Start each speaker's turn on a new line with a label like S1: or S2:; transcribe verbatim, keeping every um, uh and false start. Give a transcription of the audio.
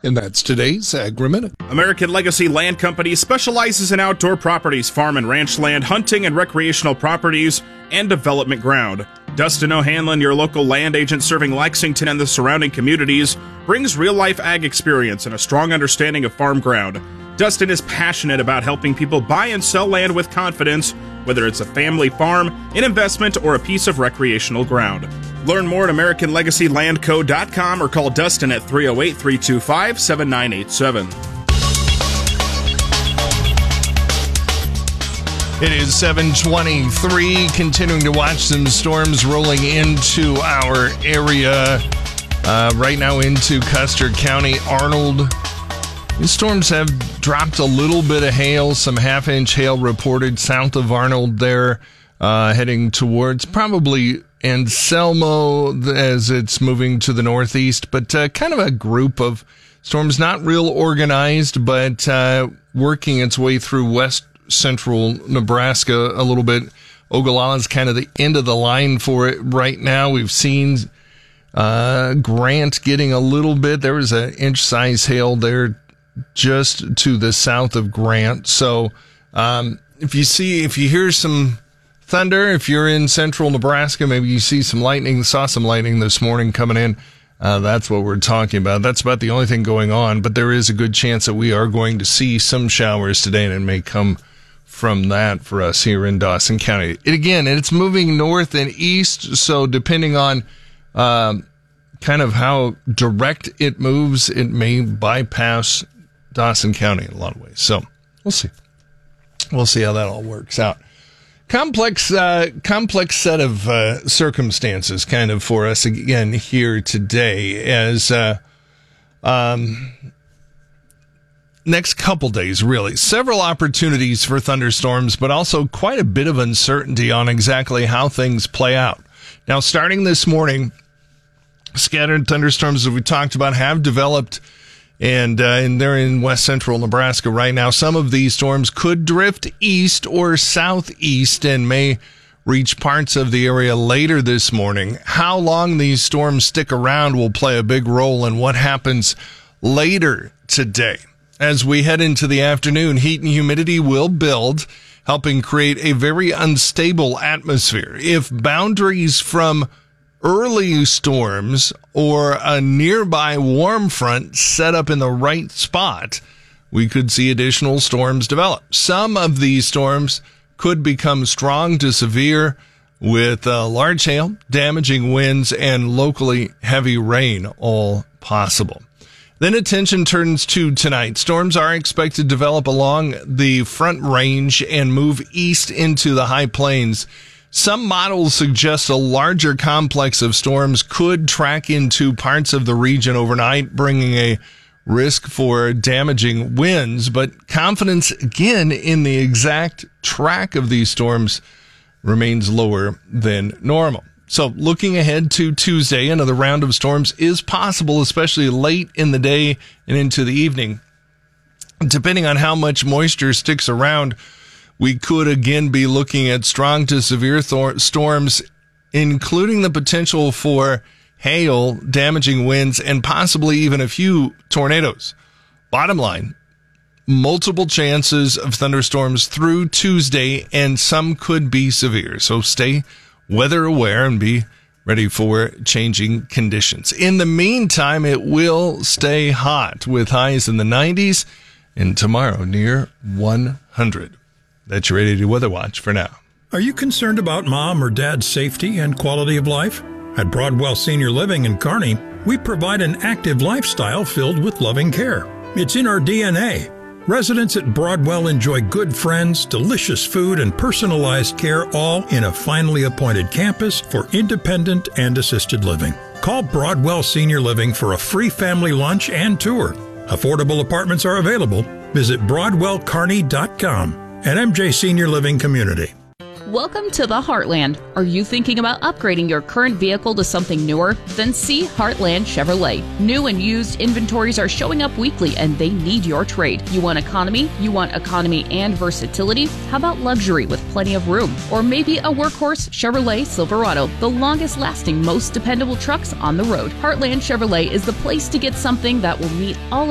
S1: And that's today's Agri-Minute.
S2: American Legacy Land Company specializes in outdoor properties, farm and ranch land, hunting and recreational properties, and development ground. Dustin O'Hanlon, your local land agent serving Lexington and the surrounding communities, brings real-life ag experience and a strong understanding of farm ground. Dustin is passionate about helping people buy and sell land with confidence, whether it's a family farm, an investment, or a piece of recreational ground. Learn more at American Legacy Land Co dot com or call Dustin at three oh eight, three two five, seven nine eight seven.
S3: It is seven twenty-three, continuing to watch some storms rolling into our area. Uh, right now into Custer County, Arnold. These storms have dropped a little bit of hail, some half-inch hail reported south of Arnold there, uh, heading towards probably Anselmo as it's moving to the northeast, but uh, kind of a group of storms, not real organized, but uh, working its way through west central Nebraska a little bit. Ogallala is kind of the end of the line for it right now. We've seen uh, Grant getting a little bit. There was an inch-size hail there just to the south of Grant. So um, if you see, if you hear some thunder, if you're in central Nebraska, maybe you see some lightning, saw some lightning this morning coming in. Uh, that's what we're talking about. That's about the only thing going on, but there is a good chance that we are going to see some showers today, and it may come from that for us here in Dawson County. It, again, it's moving north and east, so depending on um, kind of how direct it moves, it may bypass Dawson County in a lot of ways. So we'll see. We'll see how that all works out. Complex, uh, complex set of uh, circumstances kind of for us again here today as, uh, um, next couple days, really. Several opportunities for thunderstorms, but also quite a bit of uncertainty on exactly how things play out. Now, starting this morning, scattered thunderstorms that we talked about have developed, and, uh, and they're in west central Nebraska right now. Some of these storms could drift east or southeast and may reach parts of the area later this morning. How long these storms stick around will play a big role in what happens later today. As we head into the afternoon, heat and humidity will build, helping create a very unstable atmosphere. If boundaries from early storms or a nearby warm front set up in the right spot, we could see additional storms develop. Some of these storms could become strong to severe with uh, large hail, damaging winds, and locally heavy rain all possible. Then attention turns to tonight. Storms are expected to develop along the Front Range and move east into the high plains. Some models suggest a larger complex of storms could track into parts of the region overnight, bringing a risk for damaging winds, but confidence again in the exact track of these storms remains lower than normal. So looking ahead to Tuesday, another round of storms is possible, especially late in the day and into the evening. Depending on how much moisture sticks around, we could again be looking at strong to severe thor- storms, including the potential for hail, damaging winds, and possibly even a few tornadoes. Bottom line, multiple chances of thunderstorms through Tuesday, and some could be severe. So stay weather aware and be ready for changing conditions. In the meantime, it will stay hot with highs in the nineties and tomorrow near one hundred. That's your eighty Weather Watch for now.
S4: Are you concerned about mom or dad's safety and quality of life? At Broadwell Senior Living in Kearney, we provide an active lifestyle filled with loving care. It's in our D N A. Residents at Broadwell enjoy good friends, delicious food, and personalized care, all in a finely appointed campus for independent and assisted living. Call Broadwell Senior Living for a free family lunch and tour. Affordable apartments are available. Visit broadwell kearney dot com. At M J Senior Living Community.
S5: Welcome to the Heartland. Are you thinking about upgrading your current vehicle to something newer? Then see Heartland Chevrolet. New and used inventories are showing up weekly, and they need your trade. You want economy? You want economy and versatility? How about luxury with plenty of room? Or maybe a workhorse Chevrolet Silverado, the longest-lasting, most dependable trucks on the road. Heartland Chevrolet is the place to get something that will meet all